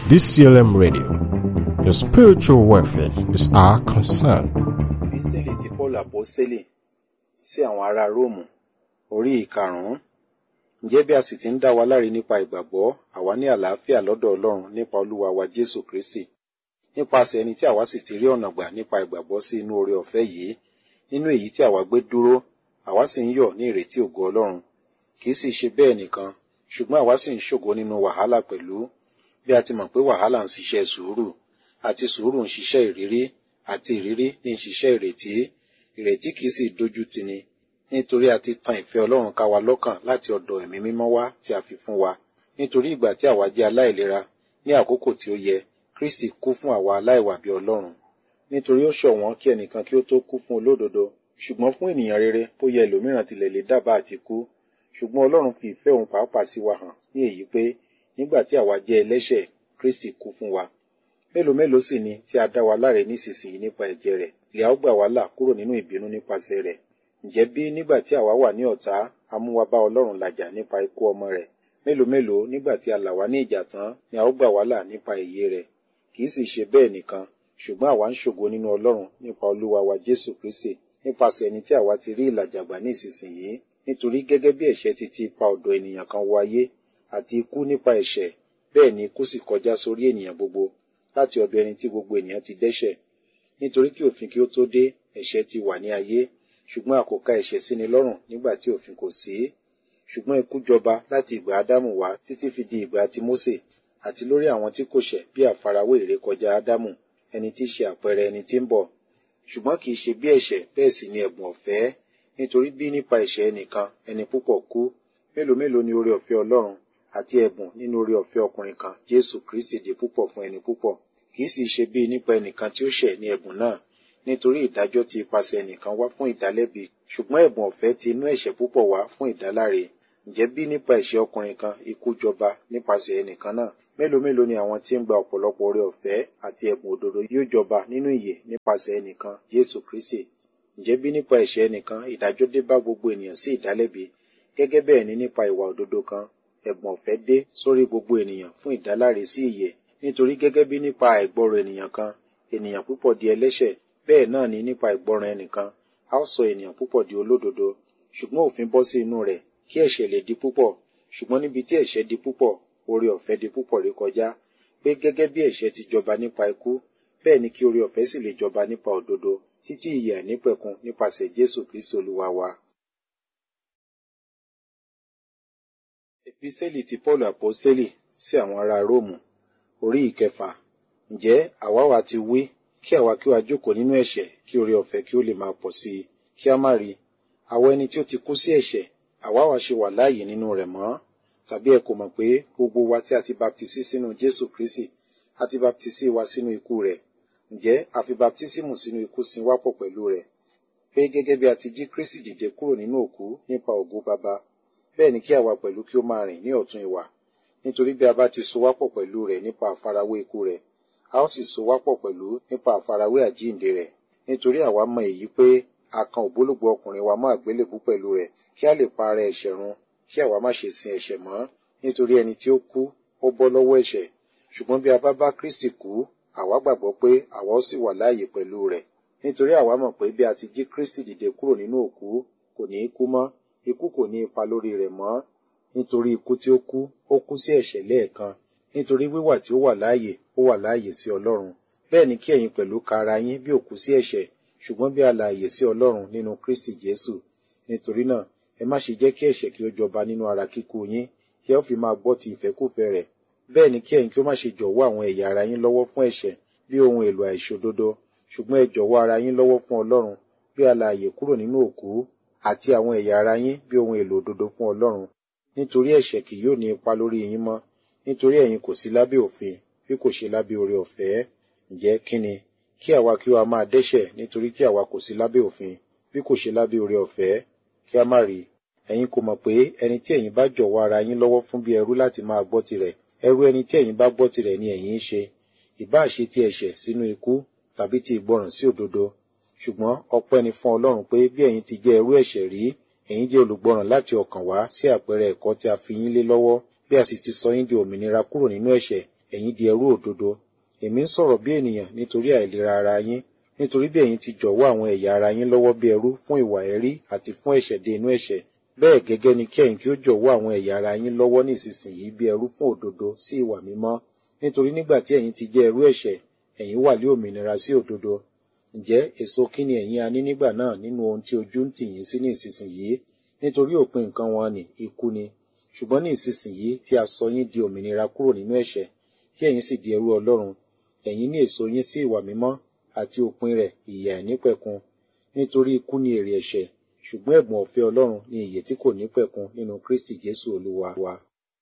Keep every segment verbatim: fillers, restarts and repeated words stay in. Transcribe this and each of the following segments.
D C L M Radio. Your spiritual welfare is our concern. Episteli ti Paul Aposteli sí àwọn ará Róòmù orí ìkarùn-ún. Ǹjẹ́ bí a sì ti ń dá wa láre nípa ìgbàgbọ́, àwa ní àlàáfíà lọ́dọ̀ Ọlọ́run nípa Olúwa wa Jésù Kristi. Nípasẹ̀ ẹni tí àwa sì ti rí ọ̀nà gbà nípa ìgbàgbọ́ sí inú oore ọ̀fẹ́ yìí, nínú èyí tí àwa gbé dúró, àwa sì ń yọ̀ ní ìrètí ògo Ọlọ́run. Kì í sì ṣe bẹ́ẹ̀ nìkan, ṣùgbọ́n àwa sì ń ṣògo nínú wàhálà pẹ̀lú, bí a ti mọ̀ pé wàhálà ń ṣiṣẹ́ sùúrù, àti sùúrù ń ṣiṣẹ́ ìrírí, àti ìrírí ní ń ṣiṣẹ́ ìrètí. Ìrètí kì í sì dojú tini, nítorí a ti tan ìfẹ́ Ọlọ́run ká wa lọ́kàn láti ọ̀dọ̀ ẹ̀mí mímọ́ wá tí a fi fún wa. Nítorí ìgbà tí àwa jẹ́ aláìlera, ní àkókò tí ó yẹ, Kristi kú fún àwa aláìwà bí Ọlọ́run. Nítorí ó ṣọ̀wọ́n kí ẹnìkan kí ó tó kú fún olódodo, ṣùgbọ́n fún ènìyàn rere bóyá ẹlòmíràn tilẹ̀ lè dábàá àti kú. Ṣùgbọ́n Ọlọ́run fi ìfẹ́ òun pàápàá sí wa hàn ní èyí pé, nígbà tí àwa jẹ́ ẹlẹ́ṣẹ̀, Kristi kú fún wa. Mélòó mélòó sì ni tí a dá wa láre nísinsìnyí nípa ẹ̀jẹ̀ rẹ̀, lè a ó gbà wá là kúrò nínú ìbínú nípasẹ̀ rẹ̀. Ǹjẹ́ bí nígbà tí àwa wà ní ọ̀tá, a mú wa bá Ọlọ́run làjà nípa ikú ọmọ rẹ̀, mélòó mélòó nígbà tí a là wá ní ìjà tán ni a ó gbà wá là nípa ìyè rẹ̀. Kì í sì ṣe bẹ́ẹ̀ nìkan, ṣùgbọ́n àwa ń ṣògo nínú Ọlọ́run nípa Olúwa wa Jésù Kristi, nípasẹ̀ ẹni tí àwa ti rí ìlàjà gbà ní ìsinsìnyí. Nítorí gẹ́gẹ́ bí ẹ̀ṣẹ̀ ti ti ipa ọ̀dọ̀ ènìyàn kan wọ ayé, àti ikú nípa ẹ̀ṣẹ̀, bẹ́ẹ̀ ni ikú sì kọjá sórí ènìyàn gbogbo, láti ọ̀dọ̀ ẹni tí gbogbo ènìyàn ti dẹ́ṣẹ̀. Nítorí kí òfin kí ó tó dé, ẹ̀ṣẹ̀ ti wà ní ayé, ṣùgbọ́n a kò ka ẹ̀ṣẹ̀ sí ni lọ́rùn nígbà tí òfin kò sí. Ṣùgbọ́n ikú jọba láti ìgbà Ádámù wá títí fi di ìgbà ti Mósè, àti lórí àwọn tí kò ṣẹ̀ bí àfarawé ìrékọjá Ádámù, ẹni tí ṣe àpẹẹrẹ ẹni tí ń bọ̀. Ṣùgbọ́n kì í ṣe bí ẹ̀ṣẹ̀, bẹ́ẹ̀ sì ni ẹ̀bùn ọ̀fẹ́. Nítorí bí nípa ẹ̀ṣẹ̀ ẹnìkan ẹni púpọ̀ kú, mélòó mélòó ni oore ọ̀fẹ́ Ọlọ́run àti ẹ̀bùn nínú oore ọ̀fẹ́ ọkùnrin kan, Jésù Kristi, di púpọ̀ fún ẹni púpọ̀. Kì í sì ṣe bí nípa ẹnìkan tí ó ṣẹ̀ ní ẹ̀bùn náà, nítorí ìdájọ́ ti ipasẹ̀ ẹnìkan wá fún ìdálẹ́bi, ṣùgbọ́n ẹ̀bùn ọ̀fẹ́ ti inú ẹ̀ṣẹ̀ púpọ̀ wá fún ìdáláre. Ǹjẹ́ bí nípa ẹ̀ṣẹ̀ ọkùnrin kan ikú jọba nípasẹ̀ ẹnìkan náà, mélòó mélòó ni àwọn tí ń gba ọ̀pọ̀lọpọ̀ oore ọ̀fẹ́ àti ẹ̀bùn òdodo yóò jọba nínú ìyè nípasẹ̀ ẹnìkan, Jésù Kristi. Ǹjẹ́ bí nípa ẹ̀ṣẹ̀ ẹnìkan ìdájọ́ dé bá gbogbo ènìyàn sí ìdálẹ́bi, gẹ́gẹ́ bẹ́ẹ̀ ni nípa ìwà òdodo kan ẹ̀bùn ọ̀fẹ́ dé sórí gbogbo ènìyàn fún ìdáláre sí ìyè. Nítorí gẹ́gẹ́ bí nípa àìgbọ́rọ̀ ènìyàn kan ènìyàn púpọ̀ di ẹlẹ́ṣẹ̀, bẹ́ẹ̀ náà ni nípa ìgbọràn ẹnìkan a ó sọ ènìyàn púpọ̀ di olódodo. Ṣùgbọ́n òfin bọ́ sí inú rẹ̀ kí ẹ̀ṣẹ̀ lè di púpọ̀, ṣùgbọ́n níbi tí ẹ̀ṣẹ̀ di púpọ̀, oore ọ̀fẹ́ di púpọ̀ rékọjá, pé gẹ́gẹ́ bí ẹ̀ṣẹ̀ ti jọba nípa ikú, bẹ́ẹ̀ ni kí oore ọ̀fẹ́ sì lè jọba nípa òdodo títí ìyè àìnípẹ̀kun nípasẹ̀ Jésù Kristi Olúwa wa. Episteli ti Paul Aposteli sí àwọn ará Róòmù orí ìkẹfà. Ǹjẹ́ àwa wa ti wí, kí àwa kí wa jókòó nínú ẹ̀ṣẹ̀, kí oore ọ̀fẹ́ kí ó lè máa pọ̀ sí i, kí a má rí. Àwọn ẹni tí ó ti kú sí ẹ̀ṣẹ̀, àwa wa ṣe wà láàyè nínú rẹ̀ mọ́. Tàbí ẹ kò mọ̀ pé gbogbo wa tí a ti baptisi sínú Jésù Kristi, a ti baptisi wa sínú ikú rẹ̀. Ǹjẹ́ a fi baptisimu sínú ikú sin wá pọ̀ pẹ̀lú rẹ̀, pé gẹ́gẹ́ bí a ti jí Kristi dìde kúrò nínú òkú nípa ògo Baba, bẹ́ẹ̀ ni kí àwa pẹ̀lú kí ó máa rìn ní ọ̀tún ìwà. Nítorí bí a bá ti so wá pọ̀ pẹ̀lú rẹ̀ nípa àfarawé ikú rẹ̀, a ó sì so wá pọ̀ pẹ̀lú nípa àfarawé àjíǹde rẹ̀. Nítorí àwa mọ èyí pé a kan ògbólógbò ọkùnrin wa mọ́ àgbélébú pẹ̀lú rẹ̀, kí a lè pa ara ẹ̀ṣẹ̀ run, kí àwa má ṣe sin ẹ̀ṣẹ̀ mọ́. Nítorí ẹni tí ó kú, ó bọ́ lọ́wọ́ ẹ̀ṣẹ̀. Ṣùgbọ́n bí a bá bá Kristi kú, àwa gbàgbọ́ pé àwa ó sì wà láàyè pẹ̀lú rẹ̀. Nítorí àwa mọ̀ pé bí a ti jí Kristi dìde kúrò nínú òkú, kò ní í kú mọ́, ikú kò ní ipa lórí rẹ̀ mọ́. Nítorí ikú tí ó kú, ó kú sí ẹ̀ṣẹ̀ lẹ́ẹ̀kan. Nítorí wíwà tí ó wà láàyè, ó wà láàyè sí Ọlọ́run. Bẹ́ẹ̀ ni kí ẹ̀yin pẹ̀lú ka ara yín bí òkú sí ẹ̀ṣẹ̀, ṣùgbọ́n bí alààyè sí Ọlọ́run nínú Kristi Jésù. Nítorí náà, ẹ má ṣe jẹ́ kí ẹ̀ṣẹ̀ kí ó jọba nínú ara kíkú yín, kí ẹ ó fi máa gbọ́ ti ìfẹ́kúfẹ̀ẹ́ rẹ̀. Bẹ́ẹ̀ ni kí ẹ̀yin kí ó má ṣe jọ̀wọ́ àwọn ẹ̀yà ara yín lọ́wọ́ fún ẹ̀ṣẹ̀ bí ohun èlò àìṣòdodo, ṣùgbọ́n ẹ jọ̀wọ́ ara yín lọ́wọ́ fún Ọlọ́run bí alààyè kúrò nínú òkú, àti àwọn ẹ̀yà ara yín bí ohun èlò òdodo fún Ọlọ́run. Nítorí ẹ̀ṣẹ̀ kì yóò ní ipa lórí yín mọ́, nítorí ẹ̀yin kò sí lábẹ́ òfin, bí kò ṣe lábẹ́ oore ọ̀fẹ́. Ǹjẹ́ kí ni? Kí àwa kí wa máa dẹ́ṣẹ̀ nítorí tí àwa kò sí lábẹ́ òfin, bí kò ṣe lábẹ́ oore ọ̀fẹ́, kí a má rí. Ẹ̀yin kò mọ̀ pé ẹni tí ẹ̀yin bá jọ̀wọ́ ara yín lọ́wọ́ fún bí ẹrú láti máa gbọ́ tirẹ̀, ẹrú ẹni tí ẹ̀yin bá gbọ́ tirẹ̀ ni ẹ̀yin ń ṣe. Ìbá ṣe ti ẹ̀ṣẹ̀ sínú ikú, tàbí ti ìgbọràn sí òdodo. Ṣùgbọ́n ọpẹ́ ni fún Ọlọ́run pé bí ẹ̀yin ti jẹ́ ẹrú ẹ̀ṣẹ̀ rí, ẹ̀yin jẹ́ olùgbọràn láti ọkàn wá sí àpẹẹrẹ ẹ̀kọ́ tí a fi yín lé lọ́wọ́. Bí a sì ti sọ yín di òmìnira kúrò nínú ẹ̀ṣẹ̀, ẹ̀yin di ẹrú òdodo. Èmi ń sọ̀rọ̀ bí ènìyàn nítorí àìlera ara yín, nítorí bí ẹ̀yin ti jọ̀wọ́ àwọn ẹ̀yà ara yín lọ́wọ́ bí ẹrú fún ìwà ẹ̀rí àti fún ẹ̀ṣẹ̀ dé inú ẹ̀ṣẹ̀. Bẹ́ẹ̀ gẹ́gẹ́ ni kí ẹ̀yin kí ó jọ̀wọ́ àwọn ẹ̀yà ara yín lọ́wọ́ ní ìsinsìnyí bí ẹrú fún òdodo sí ìwà mímọ́. Nítorí nígbà tí ẹ̀yin ti jẹ́ ẹrú ẹ̀ṣẹ̀, ẹ̀yin wà lé òmìnira sí òdodo. Ǹjẹ́ èso kí ni ẹ̀yin a ní nígbà náà nínú ohun tí ojú ń tì yín sí ní ìsinsìnyí? Nítorí òpin nǹkan wọn ni ikú ni. Ṣùgbọ́n ní ìsinsìnyí tí a sọ yín di òmìnira kúrò nínú ẹ̀ṣẹ̀, tí ẹ̀yin sì di ẹrú Ọlọ́run, ẹ̀yin ní èso yín sí ìwà mímọ́ àti òpin rẹ̀ ìyè àìnípẹ̀kun. Nítorí ikú ni èrè ẹ̀ṣẹ̀, ṣùgbọ́n ẹ̀bùn ọ̀fẹ́ Ọlọ́run ni ìyè tí kò nípẹ̀kun nínú Kristi Jésù Olúwa wa.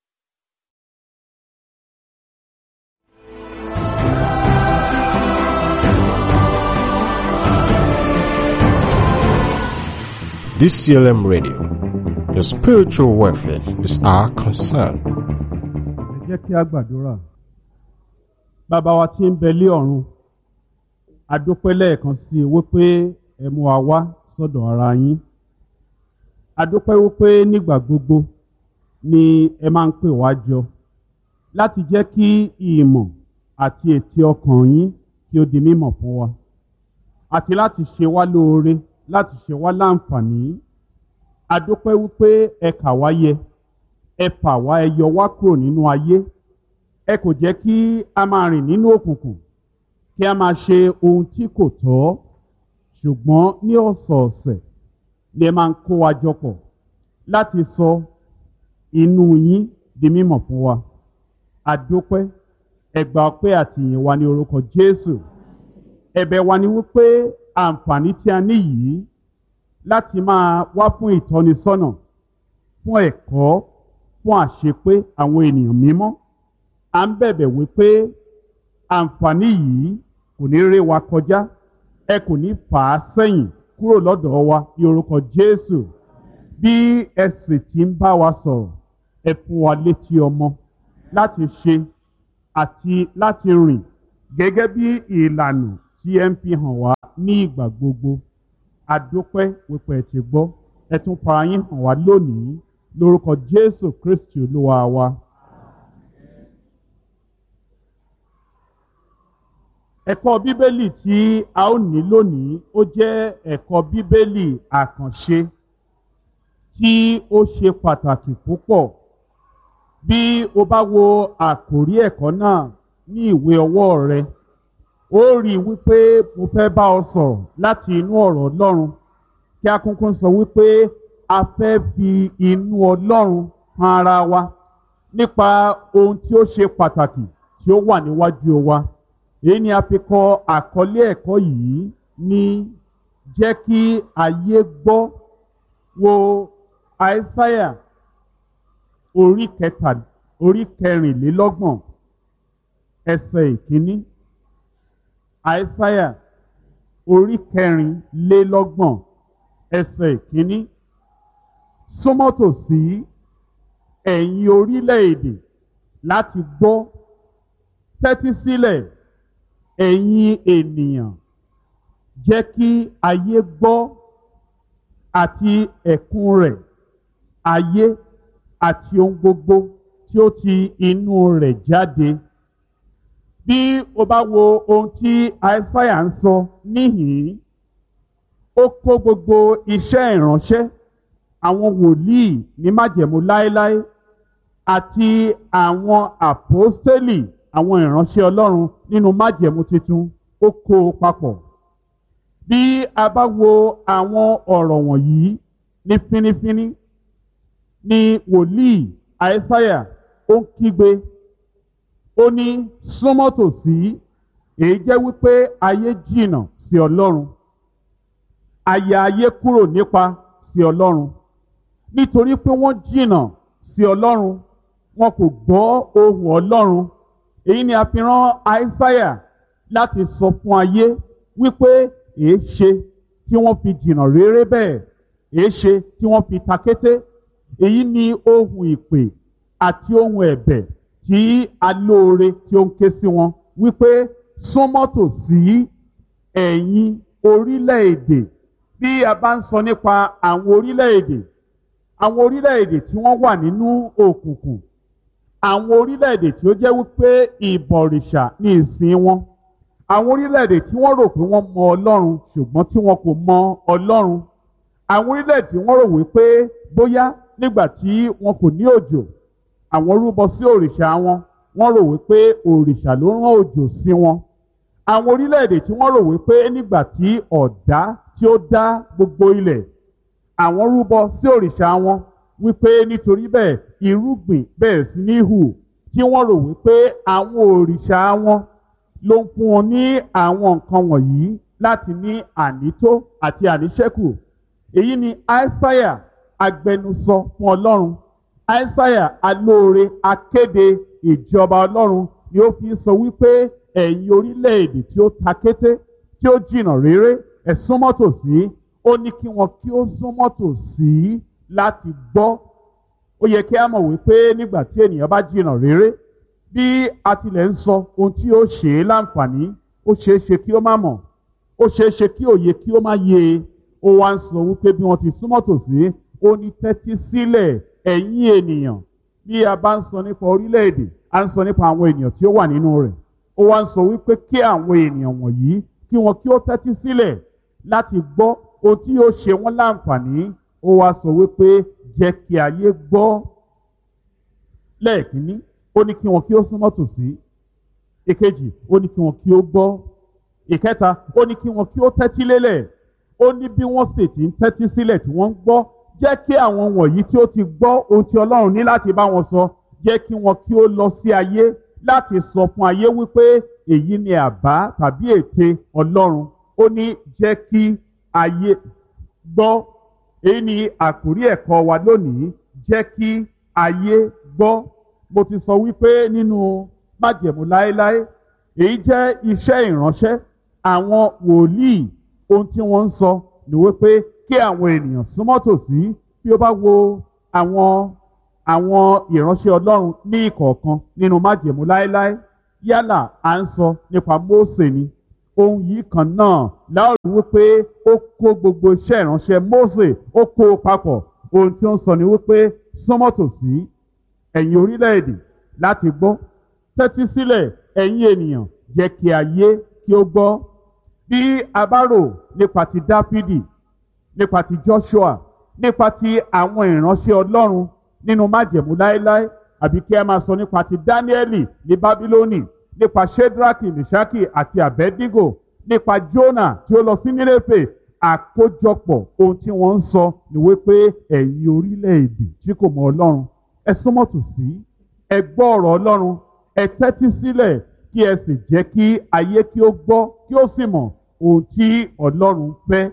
D C L M Radio, your spiritual welfare is our concern. Ẹ jẹ́ kí a gbàdúrà. Bàbá wa tí ń bẹ lé ọ̀run, a dúpẹ́ lẹ́ẹ̀kan sí i wípé ẹ mú wa wá sọ́dọ̀ ara yín. A dúpẹ́ wípé nígbà gbogbo ni ẹ máa ń pè wá jọ láti jẹ́ kí ìmọ̀ àti ètè ọkàn yín kí ó di mímọ̀ fún wa, àti láti ṣe wá lóore, láti ṣe wá láǹfààní. A dúpẹ́ wípé ẹ kà wá yẹ, ẹ fà wá, ẹ yọ wá kúrò nínú ayé. Ẹ kò jẹ́ kí a máa rìn nínú òkùnkùn, kí a máa ṣe ohun tí kò tọ́. Ṣùgbọ́n ní ọ̀sọ̀ọ̀sẹ̀ ni ẹ máa ń kó wa jọ pọ̀ láti sọ inú yín di mímọ̀ fún wa. A dúpẹ́, ẹ gbà ọpẹ́ àti ìyìn wa ní orúkọ Jésù. Ẹ̀bẹ̀ wa ni wípé àǹfààní tí a ní yìí láti máa wá fún ìtọ́nisọ́nà, fún ẹ̀kọ́, fún àṣepé àwọn ènìyàn mímọ́. À ń bẹ̀bẹ̀ wípé àǹfààní yìí kò ní ré wa kọjá, ẹ kò ní fà á sẹ́yìn kúrò lọ́dọ̀ wa ní orúkọ Jésù. Bí ẹ sì ti ń bá wa sọ̀rọ̀, ẹ fún wa létí ọmọ láti ṣe àti láti rìn gẹ́gẹ́ bí ìlànà tí ẹ ń fi hàn wá ní ìgbà gbogbo. A dúpẹ́ wípé ẹ ti gbọ́, ẹ tún fara yín hàn wá lónìí lórúkọ Jésù Kristi Olúwa wa. Ẹ̀kọ́ Bíbélì tí a ó ní lónìí ó jẹ́ ẹ̀kọ́ Bíbélì àkànṣe tí ó ṣe pàtàkì púpọ̀. Bí o bá wo àkòrí ẹ̀kọ́ náà ní ìwé ọwọ́ rẹ, ó rí i wípé mo fẹ́ bá ọ sọ̀rọ̀ láti inú ọ̀rọ̀ Ọlọ́run, kí a kúnkún sọ wípé a fẹ́ fi inú Ọlọ́run hàn ara wa nípa ohun tí ó ṣe pàtàkì tí ó wà níwájú wa. Èyí ni a fi kọ àkọlé ẹ̀kọ́ yìí ní jẹ́ kí ayé gbọ́. Wo Àìsáyà orí kẹta orí kẹrìnlélọ́gbọ̀n ẹsẹ̀ ìkíní. Àìsáyà orí kẹrìnlélọ́gbọ̀n ẹsẹ̀ ìkíní. Súnmọ́ tòsí ẹ̀yin orílẹ̀-èdè láti gbọ́, tẹ́tí sílẹ̀ ẹ̀yin ènìyàn, jẹ́ kí ayé gbọ́ àti ẹ̀kún rẹ̀, ayé àti ohun gbogbo tí ó ti inú rẹ̀ jáde. Bí o bá wo ohun tí Àìsáyà ń sọ níhìn-ín, ó kó gbogbo iṣẹ́ ìránṣẹ́ àwọn wòlíì ní májẹ̀mú láéláé àti àwọn àpọ́stélì, àwọn ìránṣẹ́ Ọlọ́run nínú májẹ̀mú tuntun, ó kó o papọ̀. Bí a bá wo àwọn ọ̀rọ̀ wọ̀nyí ní fínífíní, ni wòlíì Àìsáyà ó ń kígbe, ó ní súnmọ́ tòsí, èyí jẹ́ wípé ayé jìnnà sí Ọlọ́run, àyà ayé kúrò nípa sí Ọlọ́run. Nítorí pé wọ́n jìnnà sí Ọlọ́run, wọn kò gbọ́ ohùn Ọlọ́run. Èyí ni a fi rán Àìsáyà láti sọ fún ayé wípé èé ṣe tí wọ́n fi jìnnà réré bẹ́ẹ̀, èé ṣe tí wọ́n fi takété. Èyí ni ohùn ìpè àti ohùn ẹ̀bẹ̀ tí alóore tí ó ń ké sí wọn wípé súnmọ́ tòsí ẹ̀yin orílẹ̀-èdè. Bí a bá ń sọ nípa àwọn orílẹ̀-èdè, àwọn orílẹ̀-èdè tí wọ́n wà nínú òkùnkùn, àwọn orílẹ̀-èdè tí ó jẹ́ wípé ìbọ̀rìṣà ní ìsìn wọn, àwọn orílẹ̀-èdè tí wọ́n rò pé wọ́n mọ Ọlọ́run ṣùgbọ́n tí wọn kò mọ Ọlọ́run, àwọn orílẹ̀-èdè tí wọ́n rò wípé bóyá nígbà tí wọn kò ní òjò àwọn rúbọ sí òrìṣà wọn, wọ́n rò wípé òrìṣà ló rán òjò sí wọn, àwọn orílẹ̀-èdè tí wọ́n rò wípé nígbà tí ọ̀dá tí ó dá gbogbo ilẹ̀ àwọn rúbọ sí òrìṣà wọn wípé nítorí bẹ́ẹ̀ irúgbìn bẹ̀rẹ̀ sí ní hù, tí wọ́n rò wípé àwọn òrìṣà wọn ló ń fún wọn ní àwọn nǹkan wọ̀nyí láti ní ànító àti àníṣẹ́kù. Èyí ni Aísáyà agbẹnusọ fún Ọlọ́run, Aísáyà alóore akéde ìjọba Ọlọ́run ni ó fi sọ wípé ẹ̀yin orílẹ̀-èdè tí ó ta kété tí ó jìnnà réré ẹ súnmọ́ tòsí. Ó ní kí wọn kí ó súnmọ́ tòsí láti gbọ́. Ó yẹ kí a mọ̀ wípé nígbà tí ènìyàn bá jìnnà réré, bí a tilẹ̀ ń sọ ohun tí ó ṣe é láǹfààní, ó ṣeé ṣe kí ó má mọ̀, ó ṣeé ṣe kí òye kí ó má yé e. Ó wá ń sọ wípé bí wọ́n ti súnmọ́ tòsí, ó ní tẹ́tí sílẹ̀ ẹ̀yin ènìyàn. Bí a bá ń sọ nípa orílẹ̀-èdè, a ń sọ nípa àwọn ènìyàn tí ó wà nínú rẹ̀. Ó wá ń sọ wípé kí àwọn ènìyàn wọ̀nyí kí wọn kí ó tẹ́tí sílẹ̀ láti gbọ́ ohun tí yóò ṣe wọ́n láǹfààní. Ó wá sọ wípé jẹ́ kí ayé gbọ́. Lẹ́ẹ̀kínní, ó ní kí wọn kí ó súnmọ́ tòsí. Ìkejì, ó ní kí wọn kí ó gbọ́. Ìkẹta, ó ní kí wọn kí ó tẹ́tí lélẹ̀. Ó ní bí wọ́n sì ti ń tẹ́tí sílẹ̀ tí wọ́n ń gbọ́, jẹ́ kí àwọn wọ̀nyí tí ó ti gbọ́ ohun tí Ọlọ́run ní láti bá wọn sọ, jẹ́ kí wọn kí ó lọ sí ayé láti sọ fún ayé wípé èyí ni àbá tàbí ète Ọlọ́run. Ó ní jẹ́ kí ayé gbọ́. Èyí ni àkórí ẹ̀kọ́ wa lónìí, jẹ́ kí ayé gbọ́. Mo ti sọ wípé nínú májẹ̀mú láéláé, èyí jẹ́ iṣẹ́ ìránṣẹ́ àwọn wòlíì. Ohun tí wọ́n ń sọ ni wípé kí àwọn ènìyàn súnmọ́ tòsí. Bí ó bá wo àwọn àwọn ìránṣẹ́ Ọlọ́run ní ìkọ̀ọ̀kan nínú májẹ̀mú láéláé, yálà à ń sọ nípa Mósè ni, ohun yìí kan náà láòrí wípé ó kó gbogbo iṣẹ́ ìránṣẹ́ Mósè ó kó o papọ̀. Ohun tí ó ń sọ ni wípé súnmọ́ tòsí ẹ̀yin orílẹ̀-èdè láti gbọ́, tẹ́tí sílẹ̀ ẹ̀yin ènìyàn, jẹ́ kí ayé kí ó gbọ́. Bí a bá rò nípa ti Dáfídì, nípa ti Joshua, nípa ti àwọn ìránṣẹ́ Ọlọ́run nínú májẹ̀mú láéláé, àbí kí a máa sọ nípa ti Dáníẹ́lì ní Bábílónì, nípa Ṣédrákì, Mèṣákì àti Àbẹ́dígò, nípa Jónà tí ó lọ sí Nínéfè, àkójọpọ̀ ohun tí wọ́n ń sọ ni wípé ẹ̀yin orílẹ̀-èdè tí kò mọ Ọlọ́run, ẹ súnmọ́ tòsí, ẹ gbọ́ ọ̀rọ̀ Ọlọ́run, ẹ tẹ́tí sílẹ̀ kí ẹ sì jẹ́ kí ayé kí ó gbọ́ kí ó sì mọ̀ ohun tí Ọlọ́run fẹ́.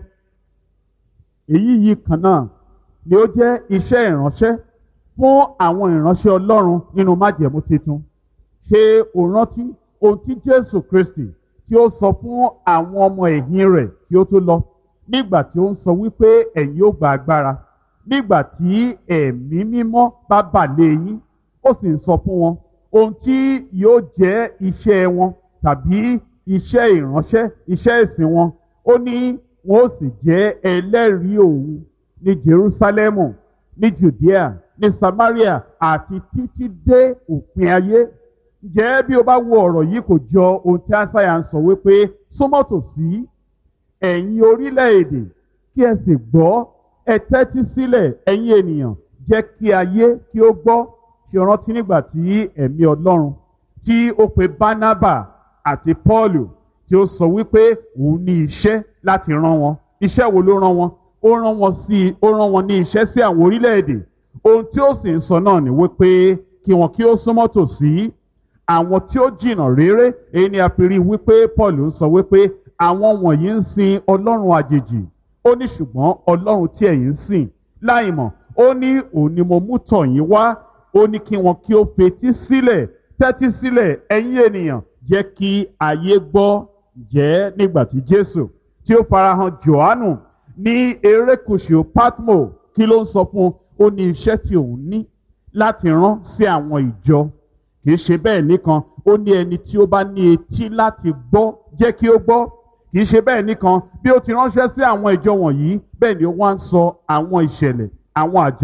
Èyí yìí kan náà ni ó jẹ́ iṣẹ́ ìránṣẹ́ fún àwọn ìránṣẹ́ Ọlọ́run nínú májẹ̀mú titun. Ṣé o rántí ohun tí Jésù Kristi tí ó sọ fún àwọn ọmọ ẹ̀yìn rẹ̀ kí ó tó lọ, nígbà tí ó ń sọ wípé ẹ̀yin ó gba agbára nígbà tí ẹ̀mí mímọ́ bá bà lé yín? Ó sì ń sọ fún wọn ohun tí yóò jẹ́ iṣẹ́ wọn tàbí iṣẹ́ ìránṣẹ́, iṣẹ́ ìsìn wọn. Ó ní wọn ó sì jẹ́ ẹlẹ́rìí òun ní Jerúsálẹ́mù, ní Jùdíà, ní Samaria àti títí dé òpin ayé. Ǹjẹ́ bí o bá wo ọ̀rọ̀ yìí kò jọ ohun tí Aísáyà ń sọ wípé súnmọ́ tòsí ẹ̀yin orílẹ̀-èdè kí ẹ sì gbọ́, ẹ tẹ́tí sílẹ̀ ẹ̀yin ènìyàn, jẹ́ kí ayé kí ó gbọ́. Ṣé o rántí nígbà tí ẹ̀mí Ọlọ́run tí ó pe Bánábà àti Pọ́ọ̀lù tí ó sọ wípé òun ní iṣẹ́ láti rán wọn? Iṣẹ́ wo ló rán wọn? Ó rán wọn sí ó rán wọn ní iṣẹ́ sí àwọn orílẹ̀-èdè. Ohun tí ó sì ń sọ náà ni wípé kí wọn kí ó súnmọ́ tòsí àwọn tí ó jìnnà réré. Èyí ni a fi rí wípé Pọ́ọ̀lù ń sọ wípé àwọn wọ̀nyí ń sin ọlọ́run àjèjì. Ó ní ṣùgbọ́n ọlọ́run tí ẹ̀yin ń sìn láìmọ̀, ó ní òun ni mo mú tọ̀ yín wá. Ó ní kí wọn kí ó fetí sílẹ̀, tẹ́tí sílẹ̀ ẹ̀yin ènìyàn, jẹ́ kí ayé gbọ́. Jẹ́ nígbà tí Jésù tí ó farahàn Jòhánù ní erékùṣù Pátmò, kí ló ń sọ fún un? Ó ní iṣẹ́ tí òun ní láti rán sí àwọn ìjọ. Kì í ṣe bẹ́ẹ̀ nìkan, ó ní ẹni tí ó bá ní etí láti gbọ́, jẹ́ kí ó gbọ́. Kì í ṣe bẹ́ẹ̀ nìkan, bí ó ti ránṣẹ́ sí àwọn ìjọ wọ̀nyí, bẹ́ẹ̀ ni ó wá ń sọ àwọn ìṣẹ̀lẹ̀, àwọn àjálù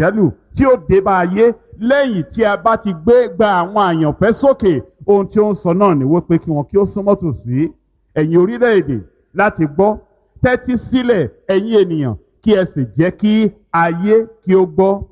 tí ó dé bá ayé lẹ́yìn tí a bá ti gbé gba àwọn àyànfẹ́ sókè. Ohun tí ó ń sọ náà ni wípé kí wọn kí ó súnmọ́ tòsí, ẹ̀yin orílẹ̀-èdè, láti gbọ́. Tẹ́tí sílẹ̀ ẹ̀yin ènìyàn, kí ẹ sì jẹ́ kí ayé kí ó gbọ́.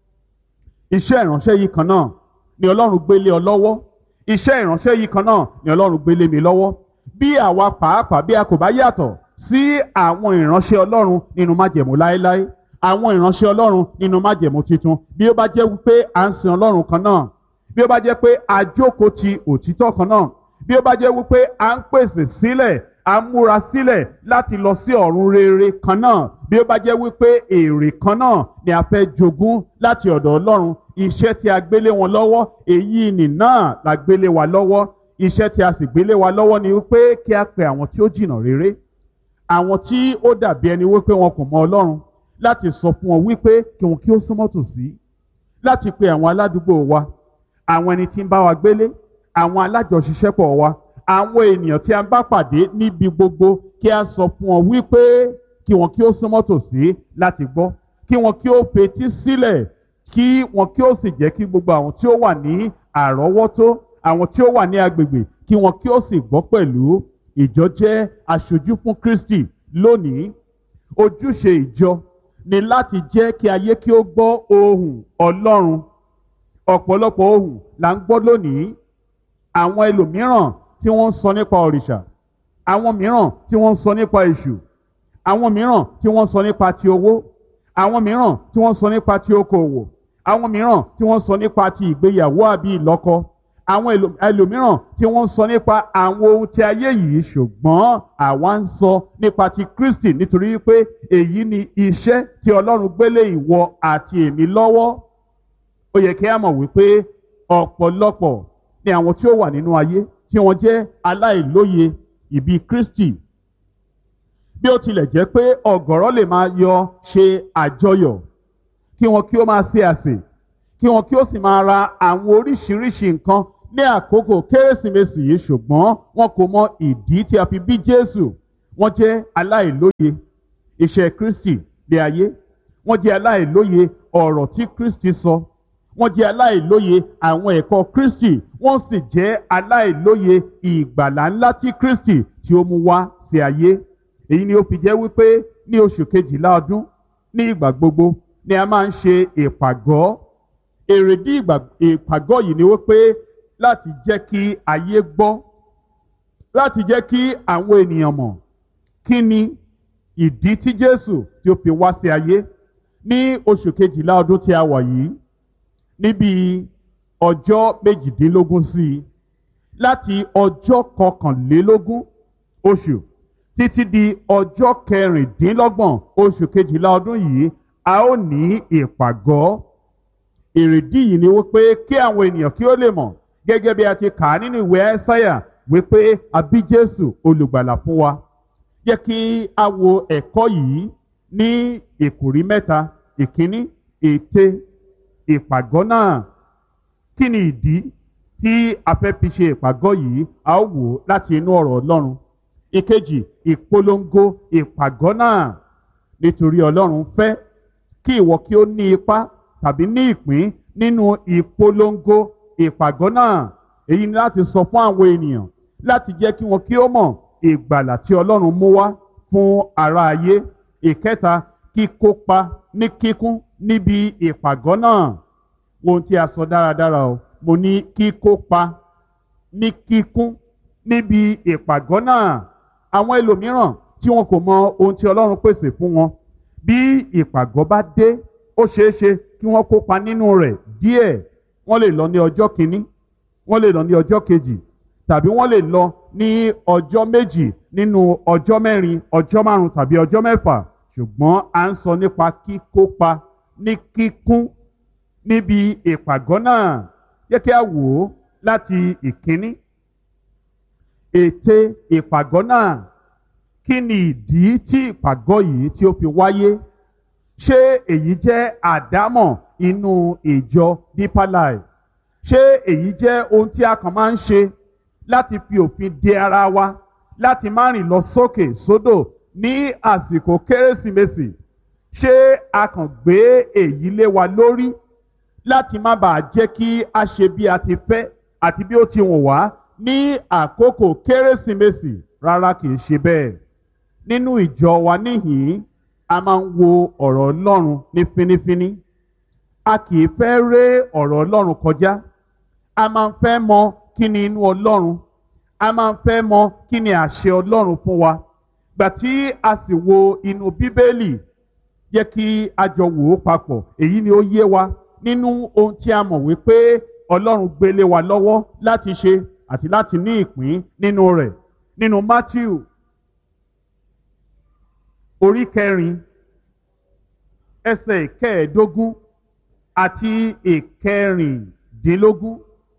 Iṣẹ́ ìránṣẹ́ yìí kan náà ni Ọlọ́run gbélé ọ lọ́wọ́. Iṣẹ́ ìránṣẹ́ yìí kan náà ni Ọlọ́run gbélé mi lọ́wọ́. Bí àwa pàápàá bí a kò bá yàtọ̀ sí àwọn ìránṣẹ́ Ọlọ́run nínú májẹ̀mú láéláé, àwọn ìránṣẹ́ Ọlọ́run nínú májẹ̀mú titun, bí ó bá jẹ́ wípé à ń sin Ọlọ́run kan náà, bí ó bá jẹ́ pé a jókòó ti òtítọ́ kan náà, bí ó bá jẹ́ wípé à ń pèsè sílẹ̀, à ń múra sílẹ̀ láti lọ sí ọ̀run rere kan náà, bí ó bá jẹ́ wípé èrè kan náà ni a fẹ́ jogún láti ọ̀dọ̀ Ọlọ́run, iṣẹ́ tí a gbélé wọn lọ́wọ́, èyí nì náà la gbélé wa lọ́wọ́. Iṣẹ́ tí a sì gbélé wa lọ́wọ́ ni wípé kí a pe àwọn tí ó jìnnà rere, àwọn tí ó dàbí ẹni wípé wọn kò mọ Ọlọ́run, láti sọ fún wọn wípé kí wọn kí ó súnmọ́ tòsí, láti pe àwọn aládùúgbò wa, àwọn ẹni tí ń bá wa gbélé, àwọn alájọṣiṣẹ́pọ̀ wa, àwọn ènìyàn tí a bá pàdé níbi gbogbo, kí a sọ fún wọn wípé kí wọn kí ó súnmọ́ tòsí láti gbọ́, kí wọn kí ó fetí sílẹ̀, kí wọn kí ó sì jẹ́ kí gbogbo àwọn tí ó wà ní àrọ́wọ́tó, àwọn tí ó wà ní agbègbè, kí wọn kí ó sì gbọ́ pẹ̀lú. Ìjọ jẹ́ aṣojú fún Kristi lónìí. Ojúṣe ìjọ ni láti jẹ́ kí ayé kí ó gbọ́ ohùn Ọlọ́run. Ọ̀pọ̀lọpọ̀ ohùn là ń gbọ́ lónìí. Àwọn ẹlòmíràn tí wọ́n ń sọ nípa òrìṣà, àwọn mìíràn tí wọ́n ń sọ nípa èṣù, àwọn mìíràn tí wọ́n ń sọ nípa ti owó, àwọn mìíràn tí wọ́n ń sọ nípa ti okòwò, àwọn mìíràn tí wọ́n ń sọ nípa ti ìgbéyàwó àbí ìlọ́kọ, àwọn ẹlòmíràn tí wọ́n ń sọ nípa àwọn ohun tí ayé yìí, ṣùgbọ́n àwa ń sọ nípa ti Kristi, nítorí pé èyí ni iṣẹ́ tí Ọlọ́run gbélé ìwọ àti èmi lọ́wọ́. Ó yẹ kí a mọ̀ wípé ọ̀pọ̀lọpọ̀ ni àwọn tí ó wà nínú ayé tí wọ́n jẹ́ aláìlóye ìbí Kristi. Bí ó tilẹ̀ jẹ́ pé ọ̀gọ̀rọ̀ lè máa yọ ṣe àjọyọ̀, kí wọn kí ó máa ṣe àsè, kí wọn kí ó sì máa ra àwọn oríṣiríṣi nǹkan ní àkókò Kérésìmesì yìí, ṣùgbọ́n wọn kò mọ ìdí tí a fi bí Jésù. Wọ́n jẹ́ aláìlóye iṣẹ́ Kristi ní ayé. Wọ́n jẹ́ aláìlóye ọ̀rọ̀ tí Kristi sọ. Wọ́n jẹ́ aláìlóye àwọn ẹ̀kọ́ Kristi. Wọ́n sì jẹ́ aláìlóye ìgbàlà ńlá tí Kristi tí ó mú wá sí ayé. Èyí ni ó fi jẹ́ wípé ní oṣù kejìlá ọdún, ní ìgbà gbogbo ni a máa ń ṣe ìpàgọ́. Èrèdí ìpàgọ́ yìí ni wípé láti jẹ́ kí ayé gbọ́, láti jẹ́ kí àwọn ènìyàn mọ̀ kí ni ìdí tí Jésù tí ó fi wá sí ayé. Ní oṣù kejìlá ọdún tí a wà yìí, níbi ọjọ́ méjìdínlógún sí i, láti ọjọ́ kọkànlélógún oṣù títí di ọjọ́ kẹrìndínlọ́gbọ̀n oṣù kejìlá ọdún yìí, a ó ní ìpàgọ́. Èrèdí yìí ni wípé kí àwọn ènìyàn kí ó lè mọ̀, gẹ́gẹ́ bí a ti kà á nínú ìwé Ẹ́sáyà, wípé a bí Jésù olùgbàlà fún wa. Jẹ́ kí a wo ẹ̀kọ́ yìí ní ìkòrí mẹ́ta. Ìkíní, ète ìpàgọ́ náà. Kí ni ìdí tí a fẹ́ fi ṣe ìpàgọ́ yìí? A ó wò láti inú ọ̀rọ̀ Ọlọ́run. Ìkejì, ìpolongo ìpàgọ́ náà. Nítorí Ọlọ́run fẹ́ kí ìwọ kí ó ní ipá tàbí ní ìpín nínú ìpolongo ìpàgọ́ náà. Èyí ni láti sọ fún àwọn ènìyàn, láti jẹ́ kí wọn kí ó mọ̀ ìgbàlà tí Ọlọ́run mú wá fún ará ayé. Ìkẹta, kíkópa ní kíkún níbi ìpàgọ́ náà. Ohun tí a sọ dáradára o, mo ní kíkópa ní kíkún níbi ìpàgọ́ náà. Àwọn ẹlòmíràn tí wọn kò mọ ohun tí Ọlọ́run pèsè fún wọn, bí ìpàgọ́ bá dé, ó ṣeé ṣe kí wọ́n kópa nínú rẹ̀ díẹ̀. Wọ́n lè lọ ní ọjọ́ kìíní, wọ́n lè lọ ní ọjọ́ kejì, tàbí wọ́n lè lọ ní ọjọ́ méjì nínú ọjọ́ mẹ́rin, ọjọ́ márùn tàbí ọjọ́ mẹ́fà. Ṣùgbọ́n à ń sọ nípa kíkópa ní kíkún níbi ìpàgọ́ náà. Jẹ́ kí a wò ó láti ìkíní. Ète ìpàgọ́ náà. Kí ni ìdí tí ìpàgọ́ yìí tí ó fi wáyé? Ṣé èyí jẹ́ àdámọ̀ inú ìjọ Deeper Life? Ṣé èyí jẹ́ ohun tí a kàn máa ń ṣe láti fi òfin de ara wa, láti má rìn lọ sókè sódò ní àsìkò Kérésìmesì? Ṣé a kàn gbé èyí lé wa lórí láti má bàa jẹ́ kí a ṣe bí a ti fẹ́ àti bí ó ti wù wá ní àkókò kérésìmesì. Rárá, kì í ṣe bẹ́ẹ̀. Nínú ìjọ wa níhìn-ín a máa ń wo ọ̀rọ̀ Ọlọ́run ní fínífíní. A kì í fẹ́ ré ọ̀rọ̀ Ọlọ́run kọjá. A máa ń fẹ́ mọ kí ni inú Ọlọ́run. A máa ń fẹ́ mọ kí ni àṣẹ Ọlọ́run fún wa. Gbà tí a sì wo inú Bíbélì, yẹ kí a jọ wò ó papọ̀. Èyí ni ó yé wa nínú ohun tí a mọ̀ wípé Ọlọ́run gbélé wa lọ́wọ́ láti ṣe àti láti ní ìpín nínú rẹ̀. Nínú Mátíù orí kẹrin ẹsẹ̀ ìkẹẹ̀ẹ́dógún àti ìkẹrìndínlógún.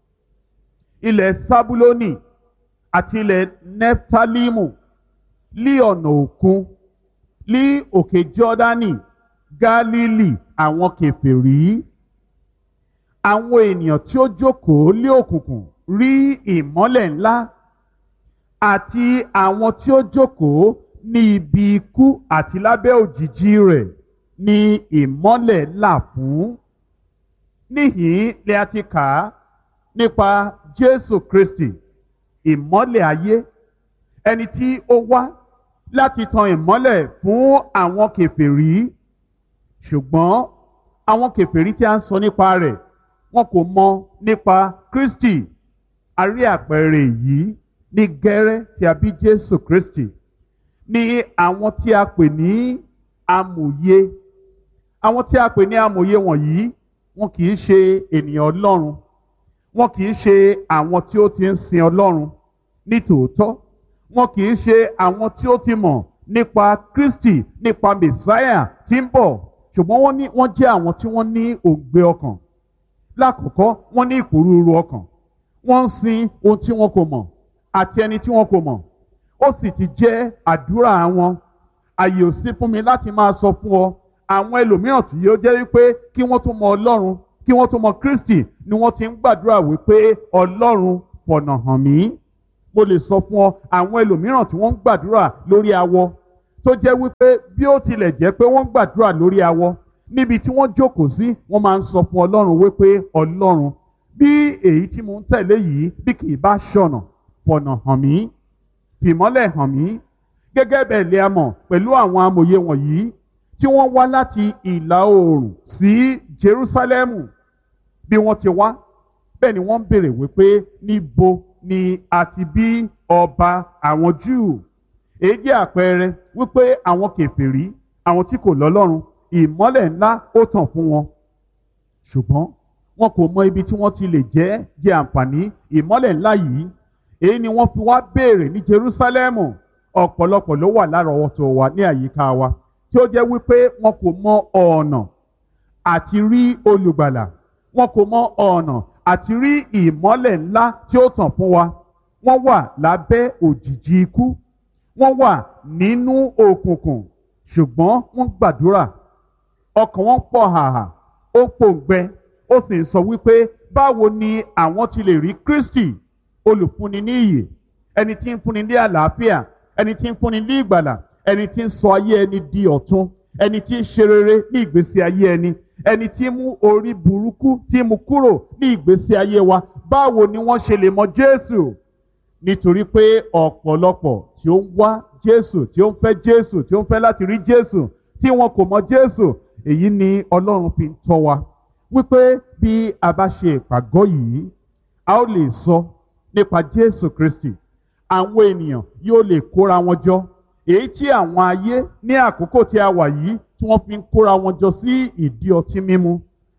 Ilẹ̀ Sábúlónì àti ilẹ̀ Nẹ́ftálímù lí ọ̀nà òkun, lí òkè Jọ́dánì, Gálílì àwọn kèfèrí. Àwọn ènìyàn tí ó jókòó lé òkùnkùn rí ìmọ́lẹ̀ ńlá, àti àwọn tí ó jókòó ní ibi ikú àti lábẹ́ òjìji rẹ̀ ní ìmọ́lẹ̀ là fún. Níhìn-ín ni a ti kà á nípa Jésù Kristi, ìmọ́lẹ̀ ayé, ẹni tí ó wá láti tan ìmọ́lẹ̀ fún àwọn kèfèrí. Ṣùgbọ́n àwọn kèfèrí tí a ń sọ nípa rẹ̀, wọn kò mọ nípa Kristi. A rí àpẹẹrẹ yìí ní gẹ́rẹ́ tí a bí Jésù Kristi, ní àwọn tí a pè ní amòye. Àwọn tí a pè ní amòye wọ̀nyí, wọn kì í ṣe ènìyàn Ọlọ́run. Wọn kì í ṣe àwọn tí ó ti ń sin Ọlọ́run ní tòótọ́. Wọn kì í ṣe àwọn tí ó ti mọ̀ nípa Kristi, nípa Mèsáyà tí ń bọ̀. Ṣùgbọ́n wọ́n ní wọ́n jẹ́ àwọn tí wọ́n ní òǹgbẹ ọkàn. Lákọ̀ọ́kọ́, wọ́n ní ìpòrúurú ọkàn. Wọ́n ń sin ohun tí wọn kò mọ̀ àti ẹni tí wọn kò mọ̀. Ó sì ti jẹ́ àdúrà wọn. Àyè ò sí fún mi láti máa sọ fún ọ àwọn ẹlòmíràn tí yóò jẹ́ wípé kí wọ́n tó mọ Ọlọ́run, kí wọ́n tó mọ Kristi, ni wọ́n ti ń gbàdúrà wípé Ọlọ́run fọ̀nà hàn mí. Mo lè sọ fún ọ àwọn ẹlòmíràn tí wọ́n ń gbàdúrà lórí awọ, tó jẹ́ wípé bí ó tilẹ̀ jẹ́ pé wọ́n ń gbàdúrà lórí awọ, níbi tí wọ́n jókòó sí, wọ́n máa ń sọ fún Ọlọ́run wípé Ọlọ́run, bí èyí tí mo ń tẹ̀lé yìí bí kì í bá ṣọ̀nà, fọ̀nà hàn mí, fìmọ́lẹ̀ hàn mí. Gẹ́gẹ́ bẹ́ẹ̀ lè a mọ̀ pẹ̀lú àwọn amòye wọ̀nyí tí wọ́n wá láti ìlà oòrùn sí Jerúsálẹ́mù. Bí wọ́n ti wá, bẹ́ẹ̀ ni wọ́n ń béèrè wípé níbo ni a ti bí ọba àwọn Júù. Èyí jẹ́ àpẹẹrẹ wípé àwọn kèfèrí, àwọn tí kò lọ́lọ́run, ìmọ́lẹ̀ ńlá ó tàn fún wọn. Ṣùgbọ́n wọn kò mọ ibi tí wọ́n ti lè jẹ́ jẹ àǹfààní ìmọ́lẹ̀ ńlá yìí. Èyí ni wọ́n fi wá béèrè ní Jerúsálẹ́mù. Ọ̀pọ̀lọpọ̀ ló wà lárọ̀ọ́wọ́tó wa ní àyíká wa tí ó jẹ́ wípé wọn kò mọ ọ̀nà àti rí olùgbàlà. Wọn kò mọ ọ̀nà àti rí ìmọ́lẹ̀ ńlá tí ó tàn fún wa. Wọ́n wà lábẹ́ òjìji ikú. Wọ́n wà nínú òkùnkùn. Ṣùgbọ́n wọ́n gbàdúrà. Ọkàn wọn pọ̀ hàhà. Ó pòǹgbẹ. Ó sì ń sọ wípé báwo ni àwọn ti lè rí Kristi, olùfúnni ní ìyè, ẹni tí ń fúnni ní àlàáfíà, ẹni tí ń fúnni ní ìgbàlà, ẹni tí ń sọ ayé ẹni di ọ̀tun, ẹni tí ń ṣe rere ní ìgbésí ayé ẹni, ẹni tí ń mú orí burúkú tí mú kúrò ní ìgbésí ayé wa. Báwo ni wọ́n ṣe lè mọ Jésù? Nítorí pé ọ̀pọ̀lọpọ̀ tí ó ń wá Jésù, tí ó ń fẹ́ Jésù, tí ó ń fẹ́ láti rí Jésù, tí wọn kò mọ Jésù. Èyí ni Ọlọ́run fi ń tọ́ wa wípé bí a bá ṣe ìpàgọ́ yìí, a ó lè sọ nípa Jésù Kristi. Àwọn ènìyàn yóò lè kóra wọn jọ. Èyí tí àwọn ayé ní àkókò tí a wà yìí tí wọ́n fi ń kóra wọn jọ sí ìdí ọtí mímu,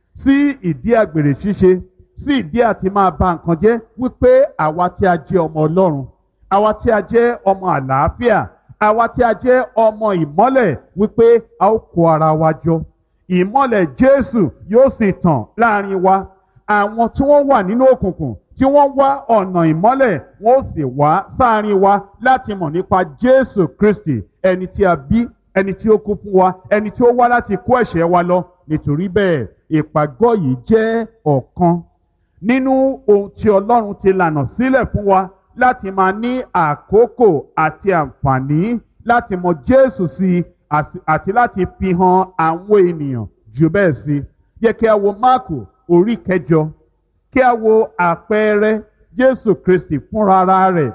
sí ìdí àgbèrè ṣíṣe, sí ìdí àti máa ba nǹkan jẹ́, wípé àwa tí a jẹ́ ọmọ Ọlọ́run, àwa tí a jẹ́ ọmọ àlàáfíà, àwa tí a jẹ́ ọmọ ìmọ́lẹ̀, wípé a ó kó ara wa jọ. Ìmọ́lẹ̀ Jésù yóò sì tàn láàrin wa. Àwọn tí wọ́n wà nínú òkùnkùn, tí wọ́n wá ọ̀nà ìmọ́lẹ̀, wọ́n ó sì wá sáàrin wa láti mọ̀ nípa Jésù Kristi, ẹni tí a bí, ẹni tí ó kú fún wa, ẹni tí ó wá láti kó ẹ̀ṣẹ̀ wa lọ. Nítorí bẹ́ẹ̀, ìpàgọ́ yìí jẹ́ ọ̀kan nínú ohun tí Ọlọ́run ti lànà sílẹ̀ fún wa láti máa ní àkókò àti àǹfààní láti mọ Jésù sí àti láti fi hàn àwọn ènìyàn jù bẹ́ẹ̀ sí. Jẹ́ kí a wo Máàkù orí kẹjọ kí a wo àpẹẹrẹ Jésù Kristi fúnra rẹ̀.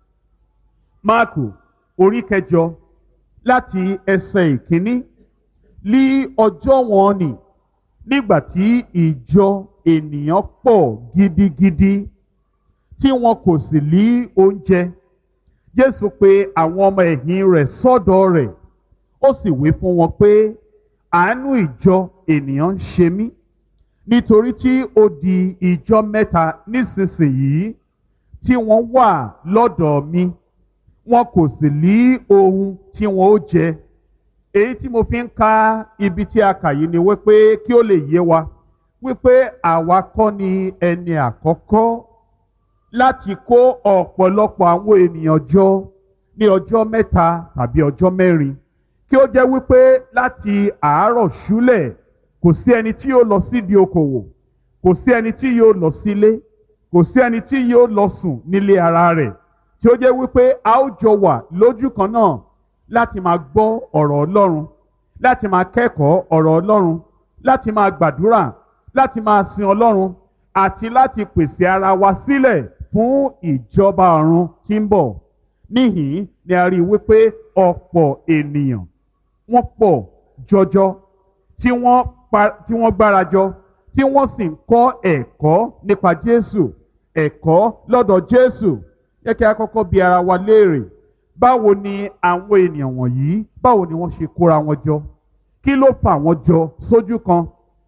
Máàkù orí kẹjọ láti ẹsẹ̀ ìkíní. Ní ọjọ́ wọn nì, nígbà tí ìjọ ènìyàn pọ̀ gidigidi tí wọn kò sì ní oúnjẹ, Jésù pe àwọn ọmọ ẹ̀yìn rẹ̀ sọ́dọ̀ rẹ̀, ó sì wí fún wọn pé, àánú ìjọ ènìyàn ń ṣe mí, nítorí tí ó di ìjọ mẹ́ta nísinsìnyí tí wọ́n wà lọ́dọ̀ mi, wọn kò sì ní ohun tí wọn ó jẹ. Èyí tí mo fi ń ka ibi tí a kà yìí ni wípé kí ó lè yé wa wípé àwa kọ́ ni ẹni àkọ́kọ́ láti kó ọ̀pọ̀lọpọ̀ àwọn ènìyàn jọ ní ọjọ́ mẹ́ta tàbí ọjọ́ mẹ́rin, kí ó jẹ́ wípé láti àárọ̀ ṣúlẹ̀ kò sí ẹni tí yóò lọ sídìí okòwò, kò sí ẹni tí yóò lọ sílé, kò sí ẹni tí yóò lọ sùn nílé ara rẹ̀, tí ó jẹ́ wípé a ó jọ wà lójú kan náà láti máa gbọ́ ọ̀rọ̀ Ọlọ́run, láti máa kẹ́kọ̀ọ́ ọ̀rọ̀ Ọlọ́run, láti máa gbàdúrà, láti máa sin Ọlọ́run àti láti pèsè ara wa sílẹ̀ fún ìjọba ọ̀run tí ń bọ̀. Níhìn ni a rí wípé ọ̀pọ̀ ènìyàn wọ́n pọ̀ jọjọ tí wọ́n pa tí wọ́n gbárajọ tí wọ́n sì ń kọ́ ẹ̀kọ́ nípa Jésù, ẹ̀kọ́ lọ́dọ̀ Jésù. Yẹ kí a kọ́kọ́ bi ara wa léèrè, báwo ni àwọn ènìyàn wọ̀nyí, báwo ni wọ́n ṣe kóra wọn jọ? Kí ló fà wọ́n jọ sójú kan?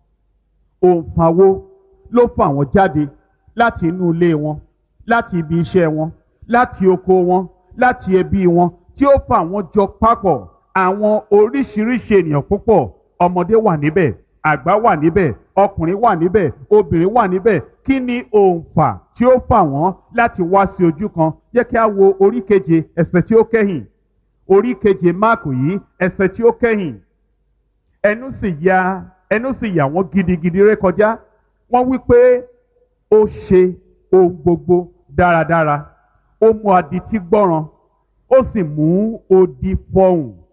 Òǹfà wo ló fà wọ́n jáde láti inú ilé wọn, láti ibi iṣẹ́ wọn, láti oko wọn, láti ẹbí wọn, tí ó fà wọ́n jọ papọ̀? Àwọn oríṣiríṣi ènìyàn púpọ̀, ọmọdé wà níbẹ̀, àgbà wà níbẹ̀, ọkùnrin wà níbẹ̀, obìnrin wà níbẹ̀. Kí ni òǹfà tí ó fà wọ́n láti wá sí ojú kan? Jẹ́ kí a wo orí keje ẹsẹ̀ tí ó kẹ́yìn. Orí keje Máàkù yìí ẹsẹ̀ tí ó kẹ́yìn. Ẹnu sì ya ẹnu sì yà wọ́n gidigidi rékọjá. Wọ́n wí pé ó ṣe ohun gbogbo dáradára. Ó mú adití gbọ́ràn, ó sì mú odi fọhùn.